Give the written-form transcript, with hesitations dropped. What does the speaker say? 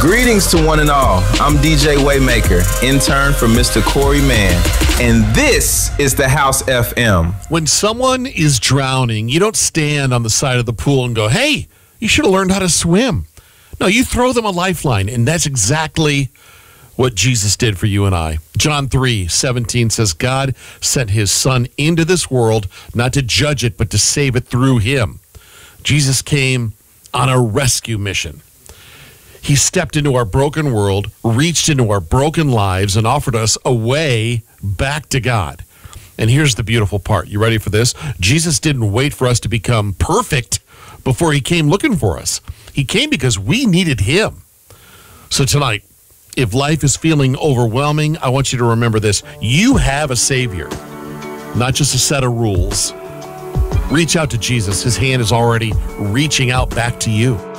Greetings to one and all. I'm DJ Waymaker, intern for Mr. Corey Mann, and this is the House FM. When someone is drowning, you don't stand on the side of the pool and go, hey, you should have learned how to swim. No, you throw them a lifeline, and that's exactly what Jesus did for you and I. John 3:17 says, God sent his son into this world, not to judge it, but to save it through him. Jesus came on a rescue mission. He stepped into our broken world, reached into our broken lives, and offered us a way back to God. And here's the beautiful part. You ready for this? Jesus didn't wait for us to become perfect before he came looking for us. He came because we needed him. So tonight, if life is feeling overwhelming, I want you to remember this. You have a Savior, not just a set of rules. Reach out to Jesus. His hand is already reaching out back to you.